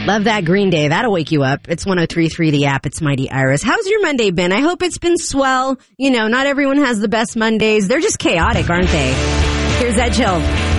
Love that Green Day. That'll wake you up. It's 103.3 The App. It's Mighty Iris. How's your Monday been? I hope it's been swell. You know, not everyone has the best Mondays. They're just chaotic, aren't they? Here's Ed Chill.